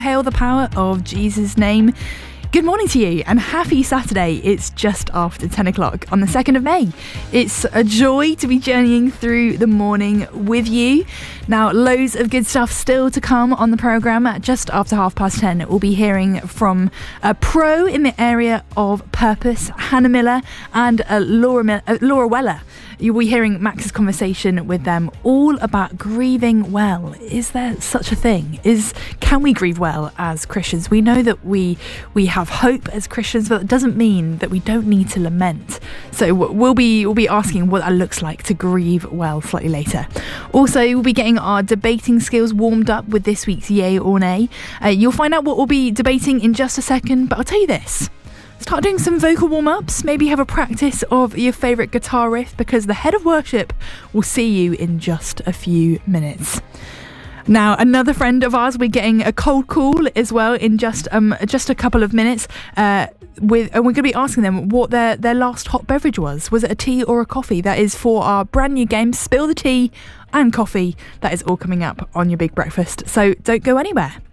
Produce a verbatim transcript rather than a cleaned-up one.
Hail the power of Jesus' name. Good morning to you and happy Saturday. It's just after ten o'clock on the second of May. It's a joy to be journeying through the morning with you. Now, loads of good stuff still to come on the programme. Just after half past ten, we'll be hearing from a pro in the area of purpose, Hannah Miller, and uh, Laura, Mil- uh, Laura Weller. You'll be hearing Max's conversation with them all about grieving well. Is there such a thing? Is can we grieve well as Christians? We know that we we have hope as Christians, but it doesn't mean that we don't need to lament. So we'll be we'll be asking what that looks like to grieve well slightly later. Also, we'll be getting our debating skills warmed up with this week's Yay or Nay. Uh, you'll find out what we'll be debating in just a second, but I'll tell you this. Start doing some vocal warm-ups, maybe have a practice of your favourite guitar riff, because the head of worship will see you in just a few minutes. Now, another friend of ours, we're getting a cold call as well in just um just a couple of minutes, uh, with and we're going to be asking them what their, their last hot beverage was. Was it a tea or a coffee? That is for our brand new game, Spill the Tea and Coffee. That is all coming up on your big breakfast, so don't go anywhere.